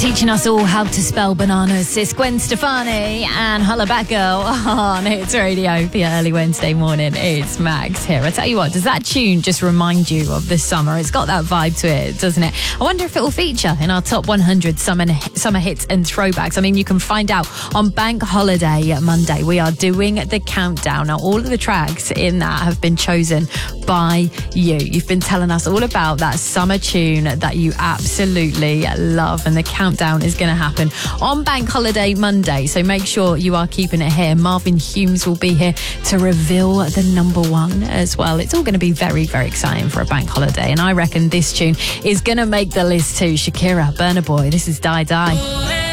Teaching us all how to spell bananas. It's Gwen Stefani and Holla Back Girl on Hits Radio for your early Wednesday morning. It's Max here. I tell you what, does that tune just remind you of the summer? It's got that vibe to it, doesn't it? I wonder if it will feature in our top 100 summer hits and throwbacks. I mean, you can find out on Bank Holiday Monday. We are doing the countdown. Now, all of the tracks in that have been chosen by you. You've been telling us all about that summer tune that you absolutely love, and the countdown is going to happen on Bank Holiday Monday, so make sure you are keeping it here. Marvin Humes will be here to reveal the number one as well. It's all going to be very, very exciting for a bank holiday, and I reckon this tune is going to make the list too. Shakira, Burna Boy, this is Die Die.